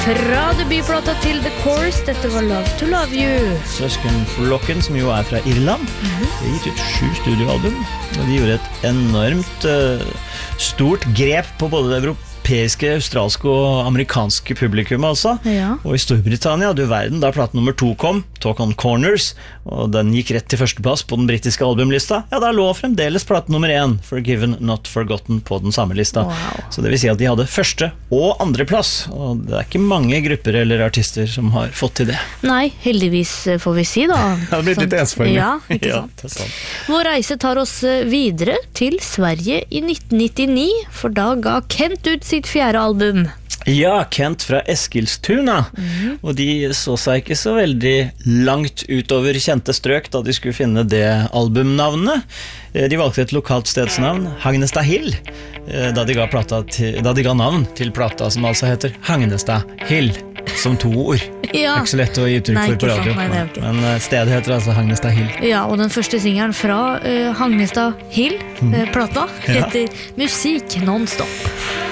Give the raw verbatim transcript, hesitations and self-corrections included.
Fra debutplata til The Course, dette var Love to Love You. Søskenflokken, som jo er fra Irland, mm-hmm. de gitt ut sju studioalbum, og de gjorde et enormt uh, stort grep på både det europeiske, australske og amerikanske publikum altså. Ja. Og i Storbritannia, du verden, da platen nummer to kom, Talk on Corners, og den gikk rett til førsteplass på den britiske albumlista, ja, da lå fremdeles platen nummer én, Forgiven Not Forgotten, på den samme lista. Wow. Så det vil si at de hadde første og andre plass, og det er ikke mange grupper eller artister som har fått til det. Nei, heldigvis får vi si da. Det har blitt litt ensformig. Ja, ikke ja, sant? det er sant. Vår reise tar oss videre til Sverige i nitten nittini, for da ga Kent ut sitt fjerde album. Ja, Kent fra Eskilstuna, mm-hmm. og de så seg ikke så veldig langt utover kjente strøk da de skulle finne det albumnavnet. De valgte et lokalt stedsnavn, Hagnestad Hill, da de ga, plata til, da de ga navn til plata som altså heter Hagnestad Hill, som to ord. Ja. Det er ikke så lett å gi uttrykk Nei, for på radio, sant, nei, okay. men stedet heter altså Hagnestad Hill. Ja, og den første singeren fra uh, Hagnestad Hill, uh, plata, heter ja. Musikk non-stop.